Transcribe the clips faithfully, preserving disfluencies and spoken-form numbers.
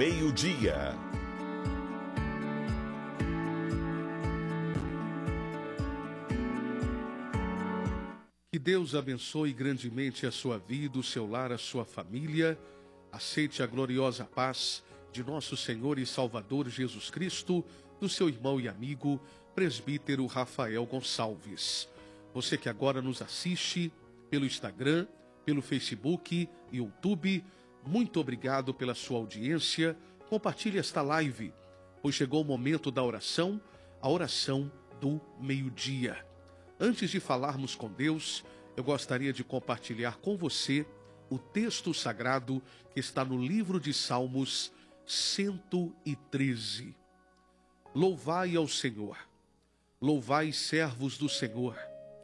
meio-dia. Que Deus abençoe grandemente a sua vida, o seu lar, a sua família. Aceite a gloriosa paz de nosso Senhor e Salvador Jesus Cristo, do seu irmão e amigo, presbítero Rafael Gonçalves. Você que agora nos assiste pelo Instagram, pelo Facebook e YouTube, muito obrigado pela sua audiência. Compartilhe esta live, pois chegou o momento da oração, a oração do meio-dia. Antes de falarmos com Deus, eu gostaria de compartilhar com você o texto sagrado que está no livro de Salmos cento e treze. Louvai ao Senhor, louvai servos do Senhor,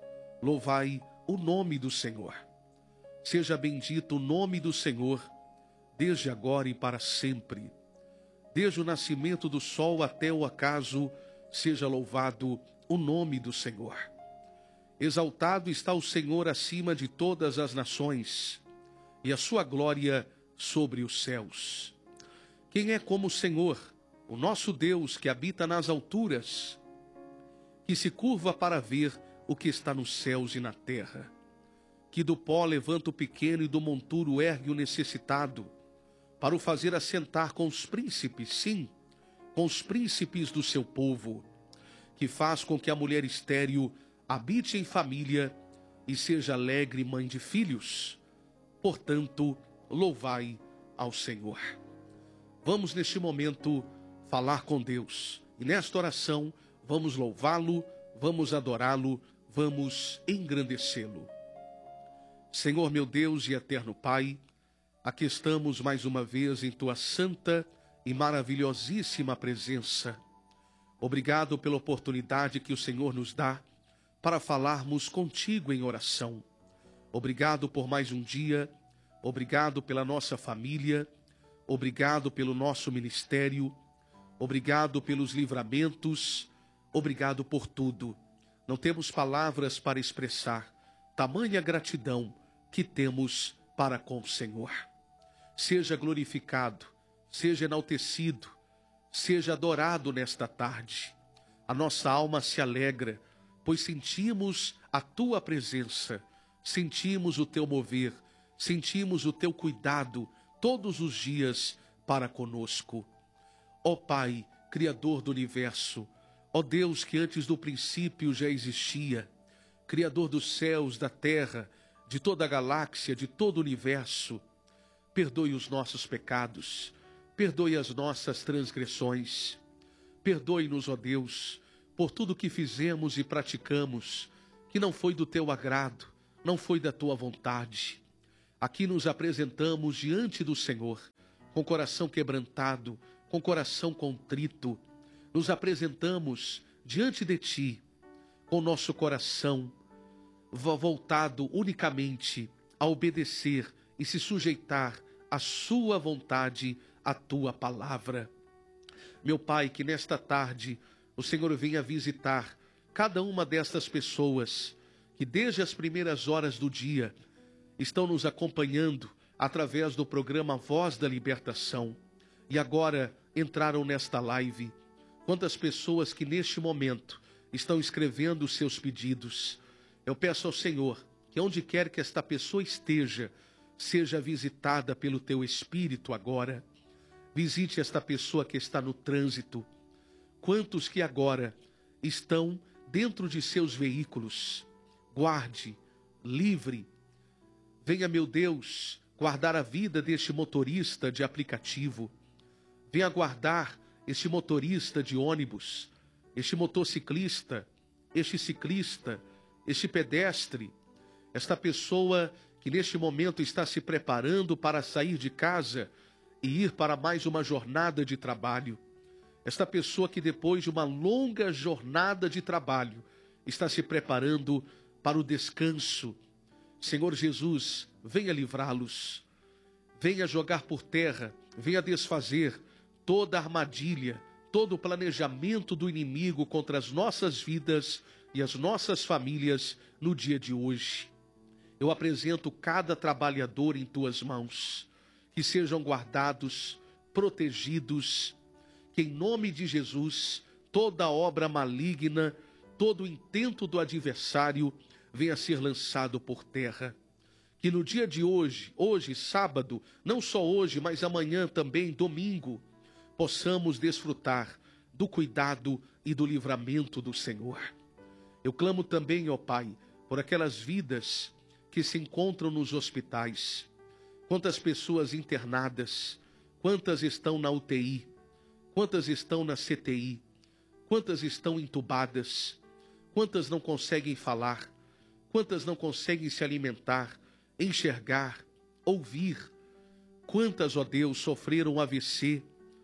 louvai o nome do Senhor. Seja bendito o nome do Senhor, desde agora e para sempre. Desde o nascimento do sol até o acaso, seja louvado o nome do Senhor. Exaltado está o Senhor acima de todas as nações, e a sua glória sobre os céus. Quem é como o Senhor, o nosso Deus que habita nas alturas, que se curva para ver o que está nos céus e na terra, que do pó levanta o pequeno e do monturo ergue o necessitado, para o fazer assentar com os príncipes, sim, com os príncipes do seu povo, que faz com que a mulher estéril habite em família e seja alegre mãe de filhos. Portanto, louvai ao Senhor. Vamos neste momento falar com Deus. E nesta oração, vamos louvá-lo, vamos adorá-lo, vamos engrandecê-lo. Senhor meu Deus e eterno Pai, aqui estamos mais uma vez em Tua santa e maravilhosíssima presença. Obrigado pela oportunidade que o Senhor nos dá para falarmos contigo em oração. Obrigado por mais um dia, obrigado pela nossa família, obrigado pelo nosso ministério, obrigado pelos livramentos, obrigado por tudo. Não temos palavras para expressar tamanha gratidão que temos para com o Senhor. Seja glorificado, seja enaltecido, seja adorado nesta tarde. A nossa alma se alegra, pois sentimos a Tua presença, sentimos o Teu mover, sentimos o Teu cuidado todos os dias para conosco. Ó Pai, Criador do universo, ó Deus que antes do princípio já existia, Criador dos céus, da terra, de toda a galáxia, de todo o universo, perdoe os nossos pecados, perdoe as nossas transgressões, perdoe-nos, ó Deus, por tudo que fizemos e praticamos, que não foi do Teu agrado, não foi da Tua vontade. Aqui nos apresentamos diante do Senhor, com coração quebrantado, com coração contrito. Nos apresentamos diante de Ti, com nosso coração voltado unicamente a obedecer e se sujeitar à Sua vontade, à Tua palavra. Meu Pai, que nesta tarde o Senhor venha visitar cada uma destas pessoas que desde as primeiras horas do dia estão nos acompanhando através do programa Voz da Libertação e agora entraram nesta live. Quantas pessoas que neste momento estão escrevendo os seus pedidos. Eu peço ao Senhor que onde quer que esta pessoa esteja, seja visitada pelo Teu Espírito agora. Visite esta pessoa que está no trânsito. Quantos que agora estão dentro de seus veículos, guarde, livre. Venha, meu Deus, guardar a vida deste motorista de aplicativo. Venha guardar este motorista de ônibus, este motociclista, este ciclista, este pedestre, esta pessoa que neste momento está se preparando para sair de casa e ir para mais uma jornada de trabalho. Esta pessoa que depois de uma longa jornada de trabalho está se preparando para o descanso. Senhor Jesus, venha livrá-los, venha jogar por terra, venha desfazer toda a armadilha, todo o planejamento do inimigo contra as nossas vidas e as nossas famílias no dia de hoje. Eu apresento cada trabalhador em Tuas mãos, que sejam guardados, protegidos, que em nome de Jesus, toda obra maligna, todo o intento do adversário venha a ser lançado por terra. Que no dia de hoje, hoje, sábado, não só hoje, mas amanhã também, domingo, possamos desfrutar do cuidado e do livramento do Senhor. Eu clamo também, ó Pai, por aquelas vidas que se encontram nos hospitais. Quantas pessoas internadas, quantas estão na U T I, quantas estão na C T I, quantas estão entubadas, quantas não conseguem falar, quantas não conseguem se alimentar, enxergar, ouvir. Quantas, ó Deus, sofreram um A V C,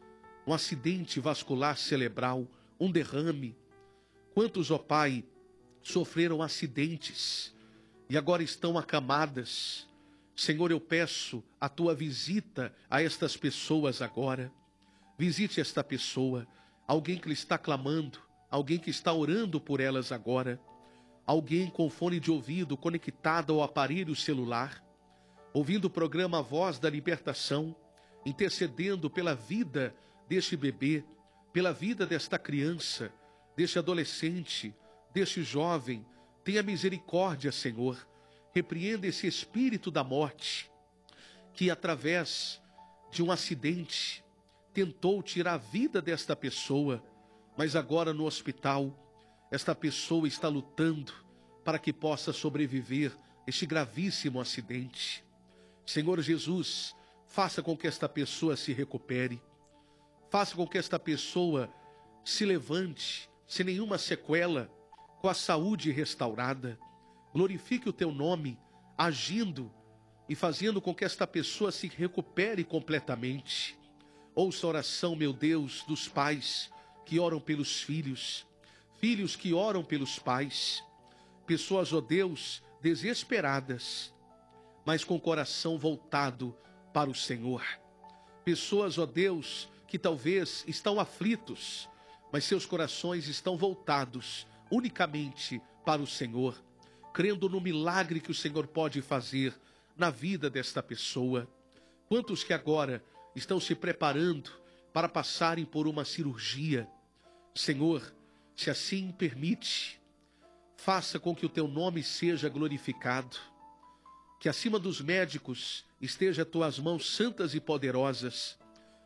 um acidente vascular cerebral, um derrame. Quantos, ó Pai, sofreram acidentes e agora estão acamadas. Senhor, eu peço a tua visita a estas pessoas agora. Visite esta pessoa, alguém que lhe está clamando, alguém que está orando por elas agora, alguém com fone de ouvido conectado ao aparelho celular, ouvindo o programa Voz da Libertação, intercedendo pela vida deste bebê, pela vida desta criança, deste adolescente, deste jovem. Tenha misericórdia, Senhor. Repreenda esse espírito da morte, que através de um acidente tentou tirar a vida desta pessoa, mas agora no hospital, esta pessoa está lutando para que possa sobreviver este gravíssimo acidente. Senhor Jesus, faça com que esta pessoa se recupere, faça com que esta pessoa se levante sem nenhuma sequela, com a saúde restaurada. Glorifique o teu nome, agindo e fazendo com que esta pessoa se recupere completamente. Ouça a oração, meu Deus, dos pais que oram pelos filhos, filhos que oram pelos pais, pessoas, ó Deus, desesperadas, mas com o coração voltado para o Senhor. Pessoas, ó Deus, que talvez estão aflitos, mas seus corações estão voltados unicamente para o Senhor, crendo no milagre que o Senhor pode fazer na vida desta pessoa. Quantos que agora estão se preparando para passarem por uma cirurgia? Senhor, se assim permite, faça com que o teu nome seja glorificado, que acima dos médicos esteja tuas mãos santas e poderosas,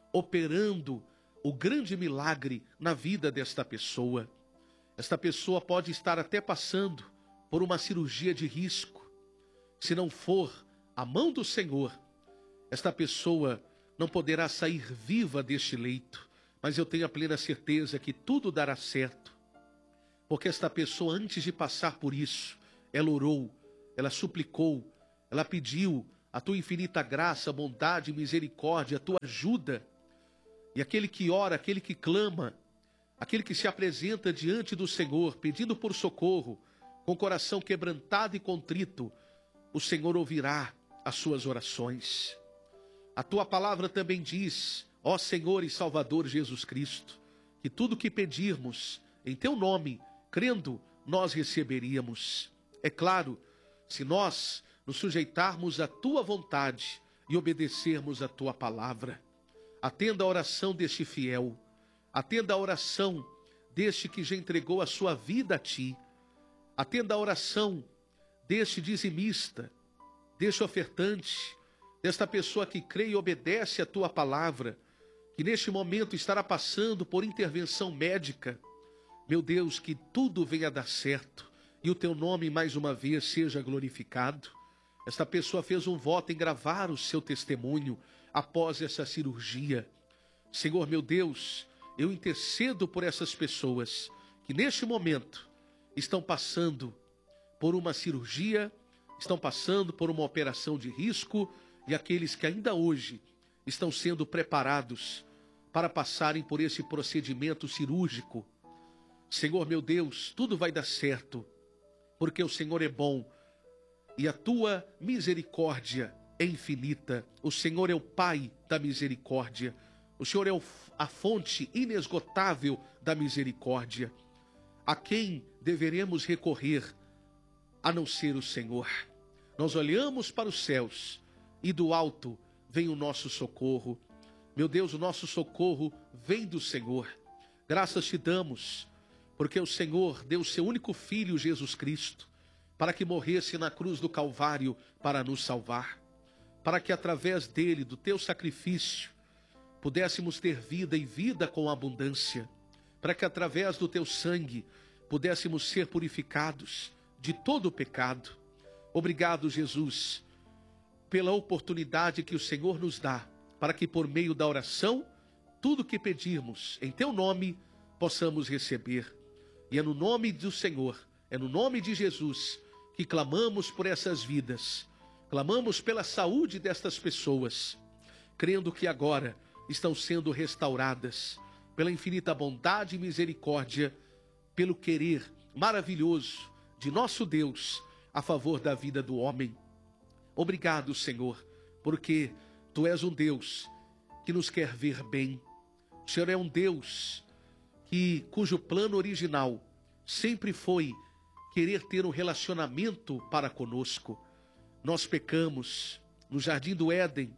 operando o grande milagre na vida desta pessoa. Esta pessoa pode estar até passando por uma cirurgia de risco. Se não for a mão do Senhor, esta pessoa não poderá sair viva deste leito. Mas eu tenho a plena certeza que tudo dará certo, porque esta pessoa, antes de passar por isso, ela orou, ela suplicou, ela pediu a tua infinita graça, bondade, misericórdia, a tua ajuda. E aquele que ora, aquele que clama, aquele que se apresenta diante do Senhor, pedindo por socorro, com o coração quebrantado e contrito, o Senhor ouvirá as suas orações. A tua palavra também diz, ó Senhor e Salvador Jesus Cristo, que tudo que pedirmos em teu nome, crendo, nós receberíamos. É claro, se nós nos sujeitarmos à tua vontade e obedecermos à tua palavra. Atenda a oração deste fiel, atenda a oração deste que já entregou a sua vida a ti, atenda a oração deste dizimista, deste ofertante, desta pessoa que crê e obedece à tua palavra, que neste momento estará passando por intervenção médica. Meu Deus, que tudo venha a dar certo e o teu nome mais uma vez seja glorificado. Esta pessoa fez um voto em gravar o seu testemunho após essa cirurgia. Senhor, meu Deus, eu intercedo por essas pessoas que neste momento estão passando por uma cirurgia, estão passando por uma operação de risco, e aqueles que ainda hoje estão sendo preparados para passarem por esse procedimento cirúrgico. Senhor, meu Deus, tudo vai dar certo, porque o Senhor é bom e a tua misericórdia é infinita. O Senhor é o Pai da misericórdia. O Senhor é a fonte inesgotável da misericórdia. A quem deveremos recorrer a não ser o Senhor? Nós olhamos para os céus e do alto vem o nosso socorro. Meu Deus, o nosso socorro vem do Senhor. Graças te damos, porque o Senhor deu o seu único Filho, Jesus Cristo, para que morresse na cruz do Calvário para nos salvar, para que através dele, do teu sacrifício, pudéssemos ter vida e vida com abundância, para que através do teu sangue pudéssemos ser purificados de todo o pecado. Obrigado, Jesus, pela oportunidade que o Senhor nos dá, para que por meio da oração, tudo que pedirmos em teu nome, possamos receber. E é no nome do Senhor, é no nome de Jesus, que clamamos por essas vidas, clamamos pela saúde destas pessoas, crendo que agora estão sendo restauradas pela infinita bondade e misericórdia, pelo querer maravilhoso de nosso Deus a favor da vida do homem. Obrigado, Senhor, porque tu és um Deus que nos quer ver bem. O Senhor é um Deus que, cujo plano original sempre foi querer ter um relacionamento para conosco. Nós pecamos no jardim do Éden,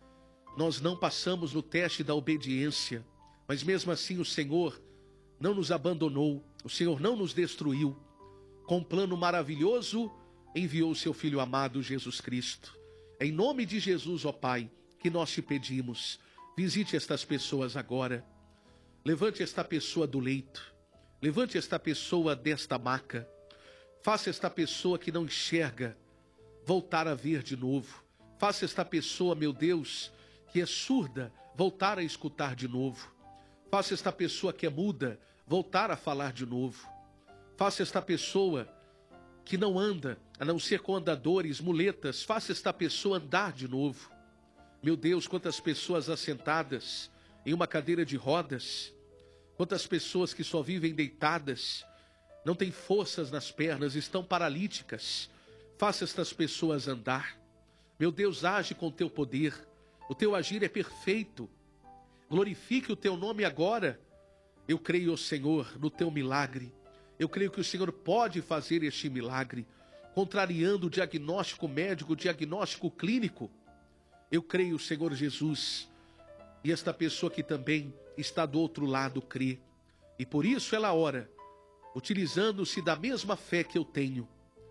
nós não passamos no teste da obediência, mas mesmo assim o Senhor não nos abandonou, o Senhor não nos destruiu. Com um plano maravilhoso, enviou o seu Filho amado Jesus Cristo. Em nome de Jesus, ó Pai, que nós te pedimos, visite estas pessoas agora. Levante esta pessoa do leito, levante esta pessoa desta maca, faça esta pessoa que não enxerga voltar a ver de novo. Faça esta pessoa, meu Deus, que é surda, voltar a escutar de novo. Faça esta pessoa que é muda, voltar a falar de novo. Faça esta pessoa que não anda, a não ser com andadores, muletas, faça esta pessoa andar de novo. Meu Deus, quantas pessoas assentadas em uma cadeira de rodas, quantas pessoas que só vivem deitadas, não têm forças nas pernas, estão paralíticas. Faça estas pessoas andar. Meu Deus, age com o teu poder. O teu agir é perfeito. Glorifique o teu nome agora. Eu creio, Senhor, no teu milagre. Eu creio que o Senhor pode fazer este milagre, contrariando o diagnóstico médico, o diagnóstico clínico. Eu creio, Senhor Jesus, e esta pessoa que também está do outro lado crê. E por isso ela ora, utilizando-se da mesma fé que eu tenho.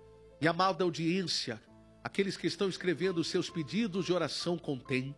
E amada audiência, aqueles que estão escrevendo seus pedidos de oração contém.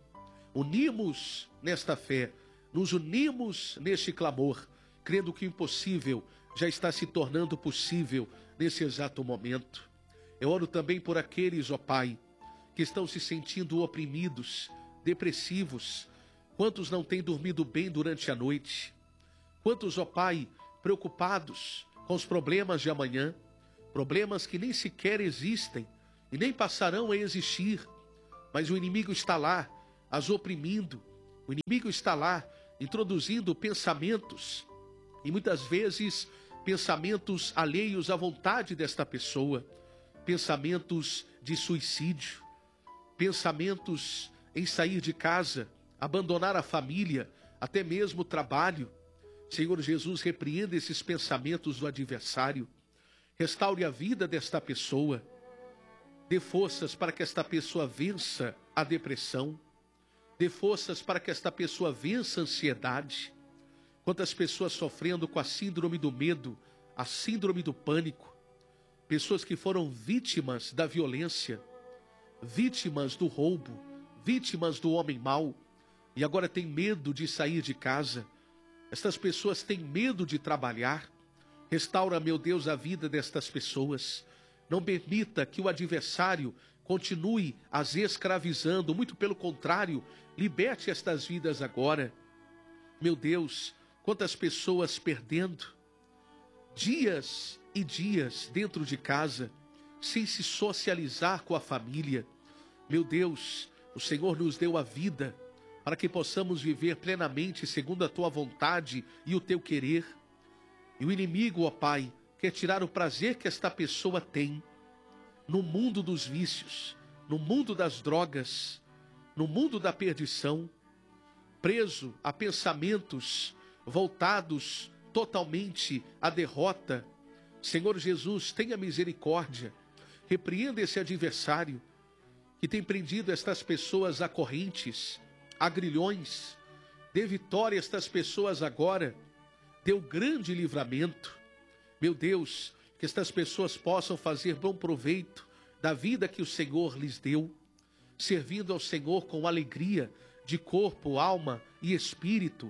Unimos nesta fé, nos unimos neste clamor, crendo que o impossível já está se tornando possível nesse exato momento. Eu oro também por aqueles, ó Pai, que estão se sentindo oprimidos, depressivos. Quantos não têm dormido bem durante a noite? Quantos, ó Pai, preocupados com os problemas de amanhã, problemas que nem sequer existem e nem passarão a existir, mas o inimigo está lá, as oprimindo, o inimigo está lá, introduzindo pensamentos, e muitas vezes pensamentos alheios à vontade desta pessoa, pensamentos de suicídio, pensamentos em sair de casa, abandonar a família, até mesmo o trabalho. Senhor Jesus, repreenda esses pensamentos do adversário, restaure a vida desta pessoa, dê forças para que esta pessoa vença a depressão, dê forças para que esta pessoa vença a ansiedade. Quantas pessoas sofrendo com a síndrome do medo, a síndrome do pânico, pessoas que foram vítimas da violência, vítimas do roubo, vítimas do homem mau, e agora têm medo de sair de casa. Estas pessoas têm medo de trabalhar. Restaura, meu Deus, a vida destas pessoas. Não permita que o adversário continue as escravizando, muito pelo contrário, liberte estas vidas agora. Meu Deus, quantas pessoas perdendo dias e dias dentro de casa, sem se socializar com a família. Meu Deus, o Senhor nos deu a vida para que possamos viver plenamente segundo a tua vontade e o teu querer. E o inimigo, ó Pai, quer tirar o prazer que esta pessoa tem no mundo dos vícios, no mundo das drogas, no mundo da perdição, preso a pensamentos voltados totalmente à derrota. Senhor Jesus, tenha misericórdia, repreenda esse adversário que tem prendido estas pessoas a correntes, a grilhões, Dê vitória a estas pessoas agora. Dê um grande livramento. Meu Deus, que estas pessoas possam fazer bom proveito da vida que o Senhor lhes deu, servindo ao Senhor com alegria de corpo, alma e espírito,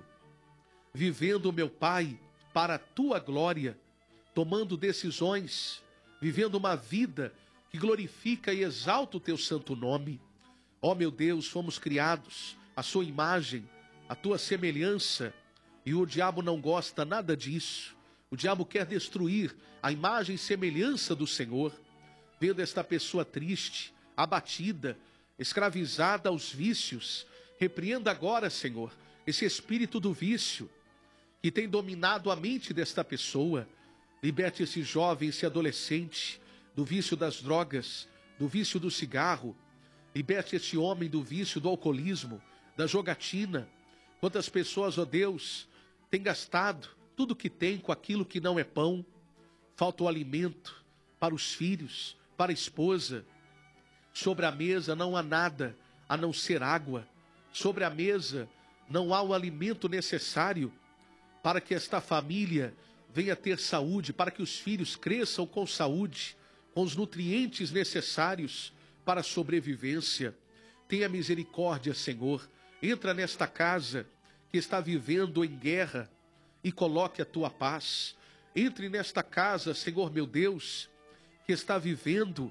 vivendo, meu Pai, para a tua glória, tomando decisões, vivendo uma vida que glorifica e exalta o teu santo nome. Ó meu Deus, fomos criados à sua imagem, à tua semelhança, e o diabo não gosta nada disso. O diabo quer destruir a imagem e semelhança do Senhor. Vendo esta pessoa triste, abatida, escravizada aos vícios, repreenda agora, Senhor, esse espírito do vício que tem dominado a mente desta pessoa. Liberte esse jovem, esse adolescente do vício das drogas, do vício do cigarro. Liberte esse homem do vício do alcoolismo, da jogatina. Quantas pessoas, ó Deus, têm gastado tudo que tem com aquilo que não é pão. Falta o alimento para os filhos, para a esposa. Sobre a mesa não há nada a não ser água. Sobre a mesa não há o alimento necessário para que esta família venha ter saúde, para que os filhos cresçam com saúde, com os nutrientes necessários para a sobrevivência. Tenha misericórdia, Senhor. Entra nesta casa que está vivendo em guerra e coloque a tua paz. Entre nesta casa, Senhor meu Deus, que está vivendo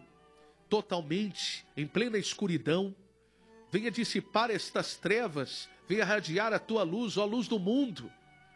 totalmente em plena escuridão. Venha dissipar estas trevas, venha radiar a tua luz, ó luz do mundo.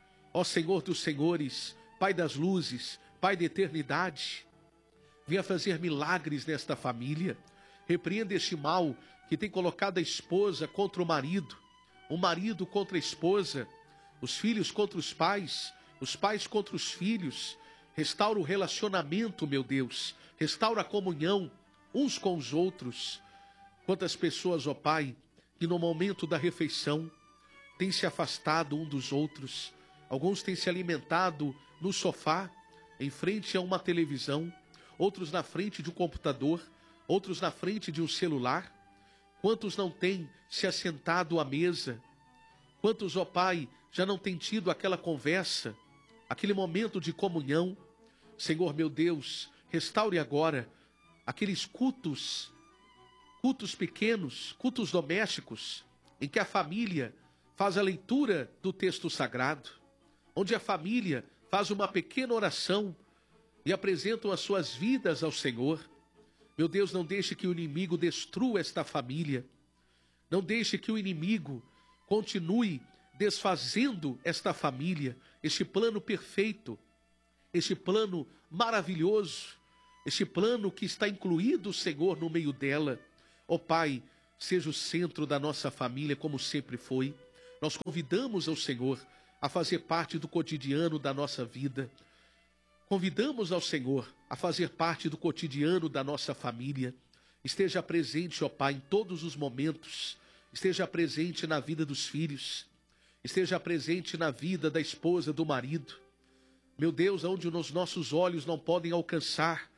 Ó Senhor dos senhores, Pai das luzes, Pai da eternidade, venha fazer milagres nesta família. Repreenda este mal que tem colocado a esposa contra o marido, o marido contra a esposa, os filhos contra os pais, os pais contra os filhos. Restaura o relacionamento, meu Deus. Restaura a comunhão uns com os outros. Quantas pessoas, ó Pai, que no momento da refeição têm se afastado um dos outros. Alguns têm se alimentado no sofá, em frente a uma televisão, outros na frente de um computador, outros na frente de um celular. Quantos não têm se assentado à mesa? Quantos, ó Pai, já não têm tido aquela conversa, aquele momento de comunhão? Senhor meu Deus, restaure agora aqueles cultos, cultos pequenos, cultos domésticos, em que a família faz a leitura do texto sagrado, onde a família faz uma pequena oração e apresentam as suas vidas ao Senhor. Meu Deus, não deixe que o inimigo destrua esta família. Não deixe que o inimigo continue desfazendo esta família, este plano perfeito, este plano maravilhoso, este plano que está incluído o Senhor no meio dela. Ó Pai, seja o centro da nossa família como sempre foi. Nós convidamos ao Senhor a fazer parte do cotidiano da nossa vida. Convidamos ao Senhor a fazer parte do cotidiano da nossa família. Esteja presente, ó Pai, em todos os momentos. Esteja presente na vida dos filhos. Esteja presente na vida da esposa, do marido. Meu Deus, onde os nossos olhos não podem alcançar,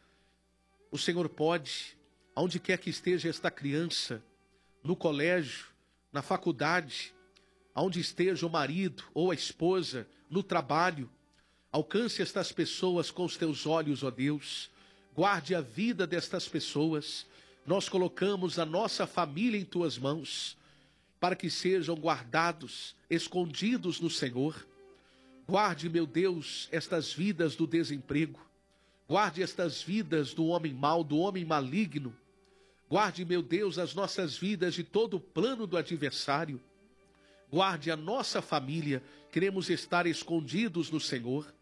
o Senhor pode. Aonde quer que esteja esta criança, no colégio, na faculdade, aonde esteja o marido ou a esposa, no trabalho, alcance estas pessoas com os teus olhos, ó Deus. Guarde a vida destas pessoas. Nós colocamos a nossa família em tuas mãos, para que sejam guardados, escondidos no Senhor. Guarde, meu Deus, estas vidas do desemprego. Guarde estas vidas do homem mau, do homem maligno. Guarde, meu Deus, as nossas vidas de todo o plano do adversário. Guarde a nossa família. Queremos estar escondidos no Senhor.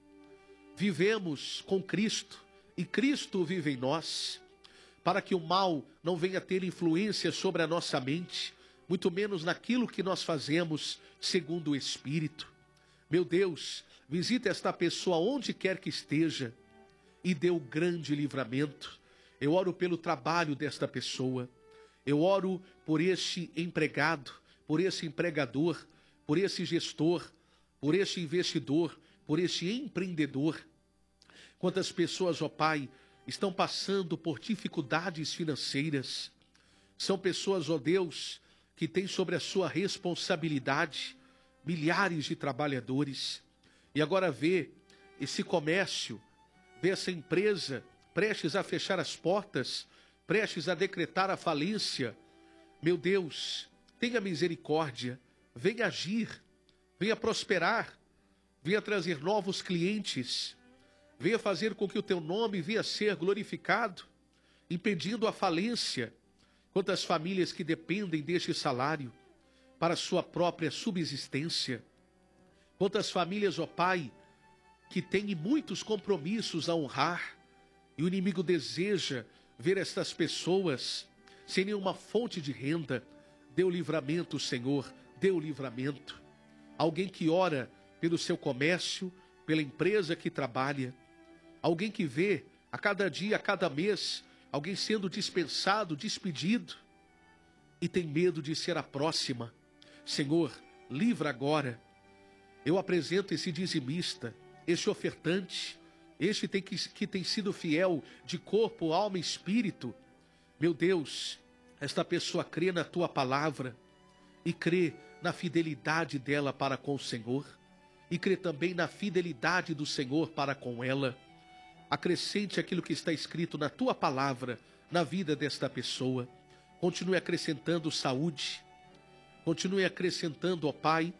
Vivemos com Cristo e Cristo vive em nós, para que o mal não venha ter influência sobre a nossa mente, muito menos naquilo que nós fazemos segundo o Espírito. Meu Deus, visita esta pessoa onde quer que esteja e dê o grande livramento. Eu oro pelo trabalho desta pessoa. Eu oro por este empregado, por esse empregador, por esse gestor, por este investidor, por este empreendedor. Quantas pessoas, ó Pai, estão passando por dificuldades financeiras. São pessoas, ó Deus, que têm sobre a sua responsabilidade milhares de trabalhadores, e agora vê esse comércio, vê essa empresa prestes a fechar as portas, prestes a decretar a falência. Meu Deus, tenha misericórdia, venha agir, venha prosperar, venha trazer novos clientes, venha fazer com que o teu nome venha a ser glorificado, impedindo a falência. Quantas famílias que dependem deste salário para sua própria subsistência. Quantas famílias, ó Pai, que têm muitos compromissos a honrar, e o inimigo deseja ver estas pessoas sem nenhuma fonte de renda. Dê o livramento, Senhor, dê o livramento. Alguém que ora pelo seu comércio, pela empresa que trabalha, alguém que vê a cada dia, a cada mês, alguém sendo dispensado, despedido, e tem medo de ser a próxima. Senhor, livra agora. Eu apresento esse dizimista, este ofertante, este tem que, que tem sido fiel de corpo, alma e espírito. Meu Deus, esta pessoa crê na tua palavra e crê na fidelidade dela para com o Senhor, e crê também na fidelidade do Senhor para com ela. Acrescente aquilo que está escrito na tua palavra na vida desta pessoa. Continue acrescentando saúde, continue acrescentando, ó Pai,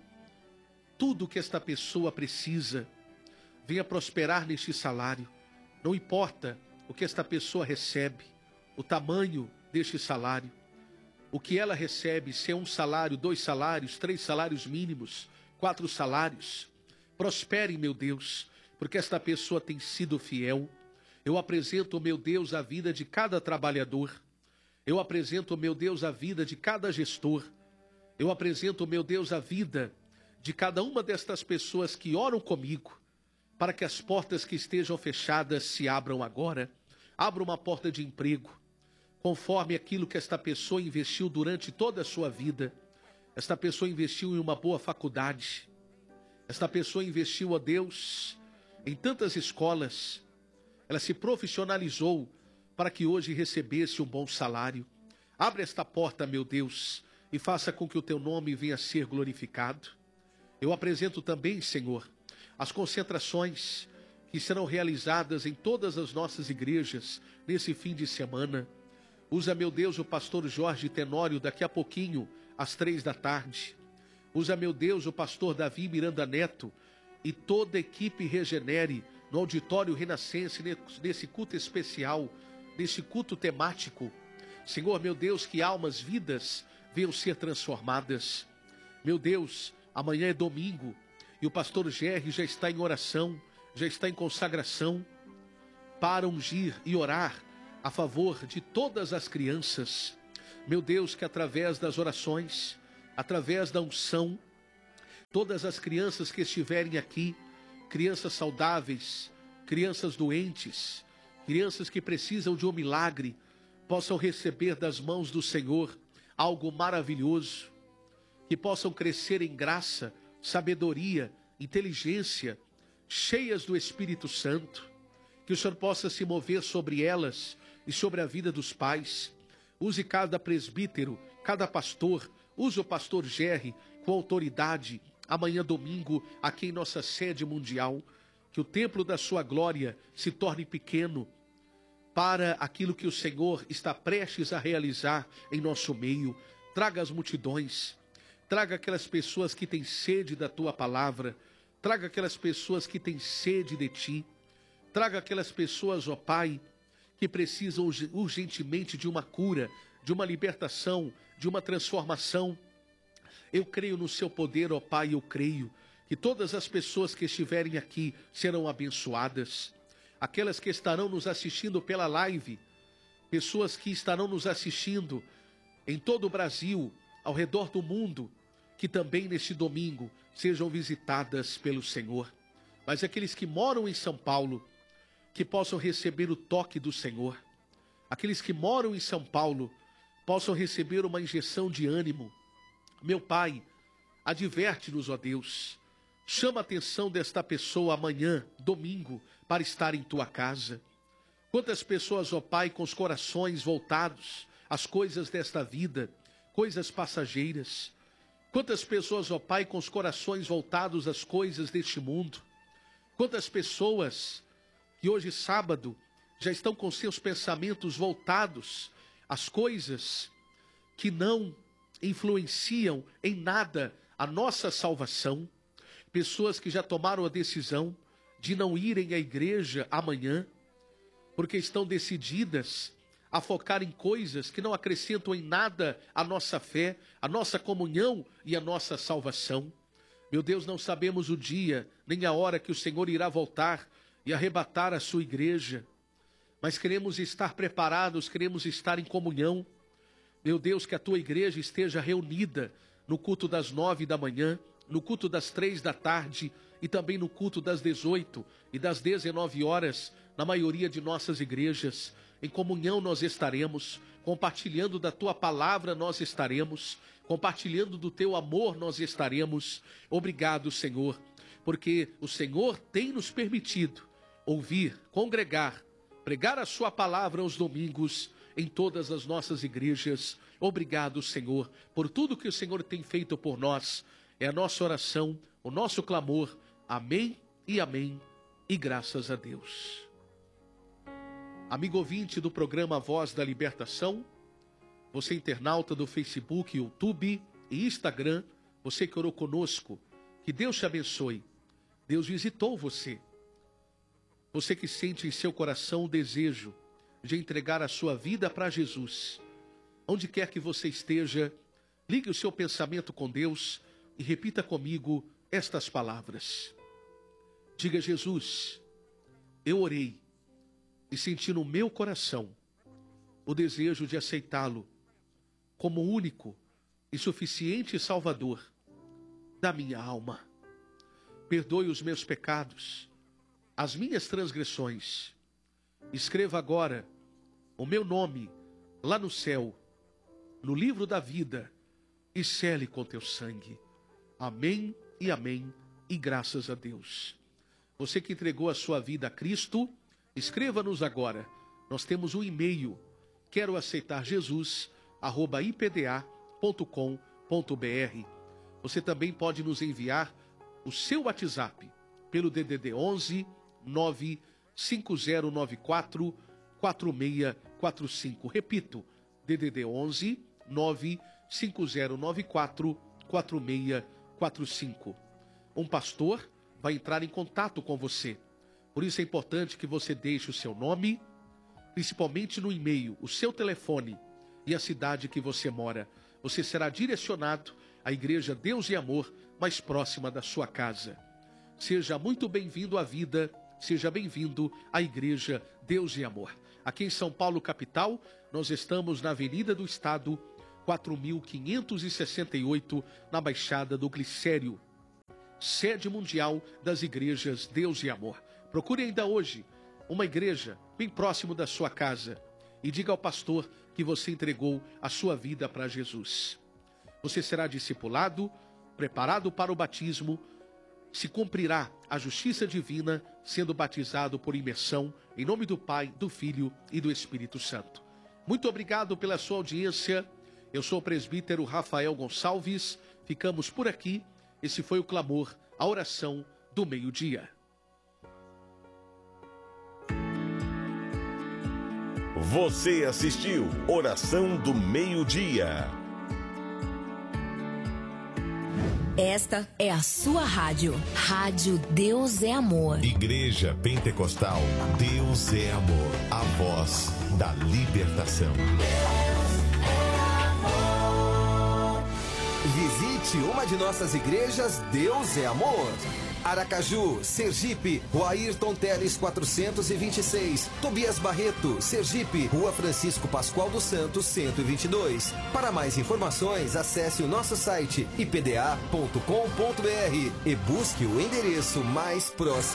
tudo que esta pessoa precisa. Venha prosperar neste salário. Não importa o que esta pessoa recebe, o tamanho deste salário, o que ela recebe, se é um salário, dois salários, três salários mínimos, quatro salários. Prospere, meu Deus, porque esta pessoa tem sido fiel. Eu apresento, meu Deus, a vida de cada trabalhador. Eu apresento, meu Deus, a vida de cada gestor. Eu apresento, meu Deus, a vida de cada uma destas pessoas que oram comigo, para que as portas que estejam fechadas se abram agora. Abra uma porta de emprego, conforme aquilo que esta pessoa investiu durante toda a sua vida. Esta pessoa investiu em uma boa faculdade. Esta pessoa investiu, ó Deus, em tantas escolas. Ela se profissionalizou para que hoje recebesse um bom salário. Abre esta porta, meu Deus, e faça com que o teu nome venha a ser glorificado. Eu apresento também, Senhor, as concentrações que serão realizadas em todas as nossas igrejas nesse fim de semana. Usa, meu Deus, o pastor Jorge Tenório daqui a pouquinho, às três da tarde. Usa, meu Deus, o pastor Davi Miranda Neto e toda a equipe Regenere no auditório Renascense, nesse culto especial, nesse culto temático. Senhor, meu Deus, que almas, vidas venham ser transformadas. Meu Deus, amanhã é domingo e o pastor Gerry já está em oração, já está em consagração para ungir e orar a favor de todas as crianças. Meu Deus, que através das orações, através da unção, todas as crianças que estiverem aqui, crianças saudáveis, crianças doentes, crianças que precisam de um milagre, possam receber das mãos do Senhor algo maravilhoso, que possam crescer em graça, sabedoria, inteligência, cheias do Espírito Santo, que o Senhor possa se mover sobre elas e sobre a vida dos pais. Use cada presbítero, cada pastor, use o pastor Gerry com autoridade, amanhã domingo, aqui em nossa sede mundial, que o templo da sua glória se torne pequeno para aquilo que o Senhor está prestes a realizar em nosso meio. Traga as multidões, traga aquelas pessoas que têm sede da tua palavra, traga aquelas pessoas que têm sede de ti, traga aquelas pessoas, ó Pai, que precisam urgentemente de uma cura, de uma libertação, de uma transformação. Eu creio no seu poder, ó Pai, eu creio que todas as pessoas que estiverem aqui serão abençoadas. Aquelas que estarão nos assistindo pela live, pessoas que estarão nos assistindo em todo o Brasil, ao redor do mundo, que também neste domingo sejam visitadas pelo Senhor. Mas aqueles que moram em São Paulo, que possam receber o toque do Senhor. Aqueles que moram em São Paulo, possam receber uma injeção de ânimo. Meu Pai, adverte-nos, ó Deus. Chama a atenção desta pessoa amanhã, domingo, para estar em tua casa. Quantas pessoas, ó Pai, com os corações voltados às coisas desta vida, coisas passageiras, Quantas pessoas, ó Pai, com os corações voltados às coisas deste mundo. Quantas pessoas que hoje, sábado, já estão com seus pensamentos voltados às coisas que não influenciam em nada a nossa salvação. Pessoas que já tomaram a decisão de não irem à igreja amanhã, porque estão decididas a focar em coisas que não acrescentam em nada a nossa fé, a nossa comunhão e a nossa salvação. Meu Deus, não sabemos o dia, nem a hora que o Senhor irá voltar e arrebatar a sua igreja, mas queremos estar preparados, queremos estar em comunhão. Meu Deus, que a tua igreja esteja reunida no culto das nove da manhã, no culto das três da tarde e também no culto das dezoito e das dezenove horas, na maioria de nossas igrejas. Em comunhão nós estaremos, compartilhando da tua palavra nós estaremos, compartilhando do teu amor nós estaremos. Obrigado, Senhor, porque o Senhor tem nos permitido ouvir, congregar, pregar a sua palavra aos domingos em todas as nossas igrejas. Obrigado, Senhor, por tudo que o Senhor tem feito por nós. É a nossa oração, o nosso clamor. Amém e amém, e graças a Deus. Amigo ouvinte do programa Voz da Libertação, você internauta do Facebook, YouTube e Instagram, você que orou conosco, que Deus te abençoe. Deus visitou você. Você que sente em seu coração o desejo de entregar a sua vida para Jesus. Onde quer que você esteja, ligue o seu pensamento com Deus e repita comigo estas palavras. Diga: Jesus, eu orei e senti no meu coração o desejo de aceitá-lo como único e suficiente Salvador da minha alma. Perdoe os meus pecados, as minhas transgressões. Escreva agora o meu nome lá no céu, no livro da vida, e sele com teu sangue. Amém e amém, e graças a Deus. Você que entregou a sua vida a Cristo, escreva-nos agora. Nós temos um e-mail, quero aceitar Jesus, arroba i p d a ponto com ponto b r. Você também pode nos enviar o seu WhatsApp pelo D D D onze nove cinco zero nove quatro quatro seis quatro cinco. Repito, D D D onze nove cinco zero nove quatro quatro seis quatro cinco. Um pastor vai entrar em contato com você. Por isso é importante que você deixe o seu nome, principalmente no e-mail, o seu telefone e a cidade que você mora. Você será direcionado à Igreja Deus e Amor mais próxima da sua casa. Seja muito bem-vindo à vida, seja bem-vindo à Igreja Deus e Amor. Aqui em São Paulo, capital, nós estamos na Avenida do Estado, quatro mil quinhentos e sessenta e oito, na Baixada do Glicério, sede mundial das Igrejas Deus e Amor. Procure ainda hoje uma igreja bem próximo da sua casa e diga ao pastor que você entregou a sua vida para Jesus. Você será discipulado, preparado para o batismo, se cumprirá a justiça divina, sendo batizado por imersão, em nome do Pai, do Filho e do Espírito Santo. Muito obrigado pela sua audiência. Eu sou o presbítero Rafael Gonçalves. Ficamos por aqui. Esse foi o clamor, a oração do meio-dia. Você assistiu Oração do Meio-Dia. Esta é a sua rádio. Rádio Deus é Amor. Igreja Pentecostal Deus é Amor. A voz da libertação. Deus é amor. Visite uma de nossas igrejas Deus é Amor. Aracaju, Sergipe, Rua Ayrton Teles quatrocentos e vinte e seis. Tobias Barreto, Sergipe, Rua Francisco Pascoal dos Santos cento e vinte e dois. Para mais informações, acesse o nosso site i p d a ponto com ponto b r e busque o endereço mais próximo.